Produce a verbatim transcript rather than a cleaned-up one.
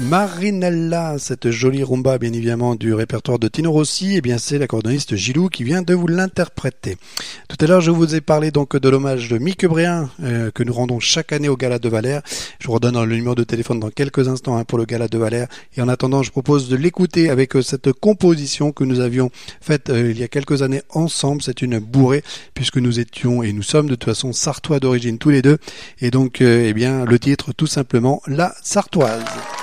Marinella, cette jolie rumba bien évidemment du répertoire de Tino Rossi, et eh bien c'est l'accordéoniste Gilou qui vient de vous l'interpréter. Tout à l'heure je vous ai parlé donc de l'hommage de Mick Bréin euh, que nous rendons chaque année au Gala de Valère. Je vous redonne le numéro de téléphone dans quelques instants hein, pour le Gala de Valère, et en attendant je propose de l'écouter avec euh, cette composition que nous avions faite euh, il y a quelques années ensemble. C'est une bourrée puisque nous étions et nous sommes de toute façon sartois d'origine tous les deux, et donc euh, eh bien le titre tout simplement La Sartoise.